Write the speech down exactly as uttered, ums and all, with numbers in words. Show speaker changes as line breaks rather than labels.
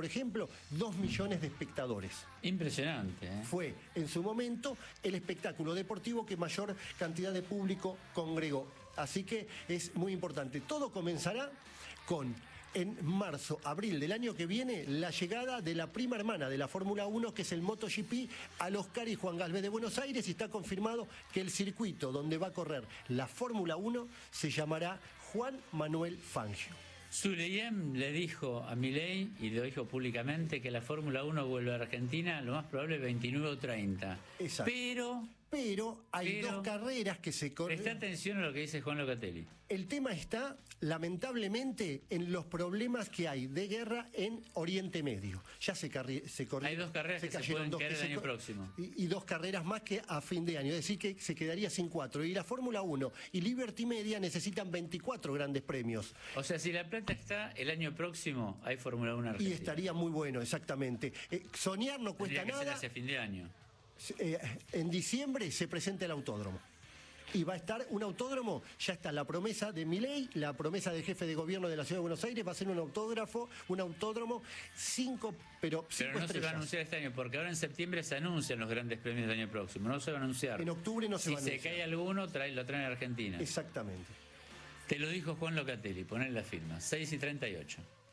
por ejemplo, dos millones de espectadores.
Impresionante, ¿eh?
Fue, en su momento, el espectáculo deportivo que mayor cantidad de público congregó. Así que es muy importante. Todo comenzará con, en marzo, abril del año que viene, la llegada de la prima hermana de la Fórmula uno, que es el MotoGP, al Oscar y Juan Galvez de Buenos Aires, y está confirmado que el circuito donde va a correr la Fórmula uno se llamará Juan Manuel Fangio.
Suleyem le dijo a Milei, y lo dijo públicamente, que la Fórmula uno vuelve a Argentina lo más probable veintinueve o treinta.
Exacto.
Pero...
Pero hay
Pero,
dos carreras que se corren.
Presta atención a lo que dice Juan Locatelli.
El tema está, lamentablemente, en los problemas que hay de guerra en Oriente Medio. Ya se, se corrió.
Hay dos carreras se que se pueden caer el año próximo.
Y, y dos carreras más que a fin de año. Es decir, que se quedaría sin cuatro. Y la Fórmula uno y Liberty Media necesitan veinticuatro grandes premios.
O sea, si La Plata está el año próximo, hay Fórmula uno Argentina.
Y estaría muy bueno, exactamente. Eh, soñar no cuesta
Tendría que
nada.
ser hacia fin de año.
Eh, en diciembre se presenta el autódromo. Y va a estar un autódromo, ya está la promesa de Milei, la promesa del jefe de gobierno de la Ciudad de Buenos Aires, va a ser un autógrafo, un autódromo, cinco, pero cinco
Pero no
estrellas.
Se va a anunciar este año, porque ahora en septiembre se anuncian los grandes premios del año próximo, no se van a anunciar.
En octubre no se
si
va a anunciar.
Si se cae alguno, trae, lo traen a Argentina.
Exactamente.
Te lo dijo Juan Locatelli, poner la firma, seis y treinta y ocho.